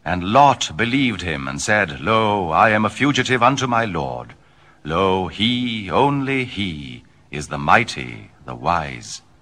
And Lot believed him, and said, Lo, I am a fugitive unto my Lord. Lo, he, only he, is the mighty, the wise.